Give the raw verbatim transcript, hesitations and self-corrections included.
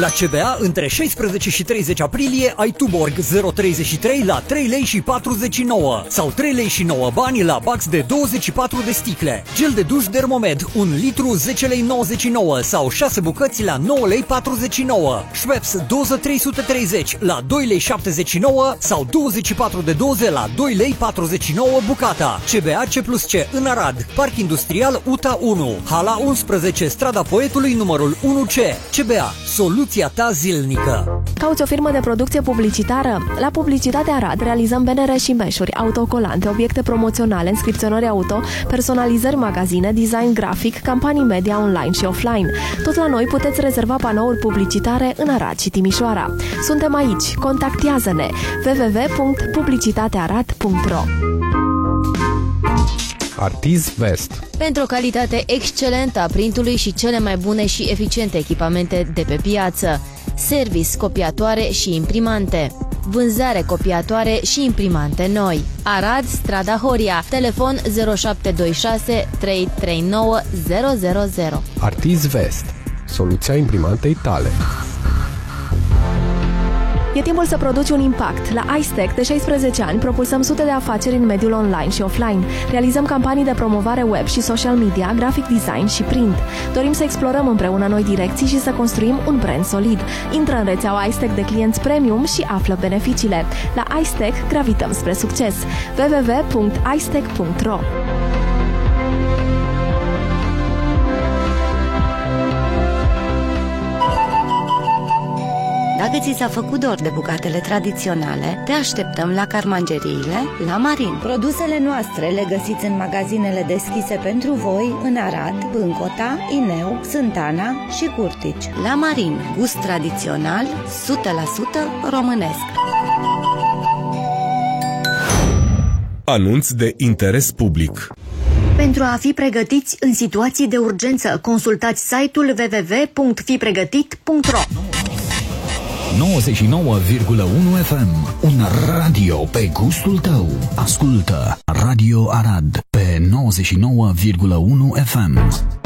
La C B A, între șaisprezece și treizeci aprilie, ai Tuborg zero treizeci și trei la trei lei și patruzeci și nouă sau trei lei și nouă bani la Bax de douăzeci și patru de sticle. Gel de duș Dermomed, un litru zece lei nouăzeci și nouă sau șase bucăți la nouă lei patruzeci și nouă. Schweppes doză trei sute treizeci la doi lei șaptezeci și nouă sau douăzeci și patru de doze la doi lei patruzeci și nouă bucata. C B A C plus C în Arad, Parc Industrial U T A unu, Hala unsprezece, strada Poetului numărul unu C. C B A, soluția ta zilnică. Cauți o firmă de producție publicitară? La Publicitatea Arad realizăm bannere și meșuri, autocolante, obiecte promoționale, inscripționări auto, personalizări magazine, design grafic, campanii media online și offline. Tot la noi puteți rezerva panouri publicitare în Arad și Timișoara. Suntem aici, contactează-ne w w w punct publicitatearad punct ro. Artiz Vest. Pentru o calitate excelentă a printului și cele mai bune și eficiente echipamente de pe piață. Service, copiatoare și imprimante. Vânzare, copiatoare și imprimante noi. Arad, strada Horia. Telefon zero șapte doi șase trei trei nouă zero zero zero. Artiz Vest. Soluția imprimantei tale. E timpul să produci un impact. La iStack, de șaisprezece ani, propulsăm sute de afaceri în mediul online și offline. Realizăm campanii de promovare web și social media, graphic design și print. Dorim să explorăm împreună noi direcții și să construim un brand solid. Intră în rețeaua iStack de clienți premium și află beneficiile. La iStack gravităm spre succes. w w w punct i stack punct ro. Dacă ți s-a făcut dor de bucatele tradiționale, te așteptăm la Carmangeriile La Marin. Produsele noastre le găsiți în magazinele deschise pentru voi în Arad, Bâncota, Ineu, Sântana și Curtici. La Marin, gust tradițional, o sută la sută românesc. Anunț de interes public. Pentru a fi pregătiți în situații de urgență, consultați site-ul w w w punct fi pregătit punct ro. nouăzeci și nouă virgulă unu F M, un radio pe gustul tău. Ascultă Radio Arad pe nouăzeci și nouă virgulă unu F M.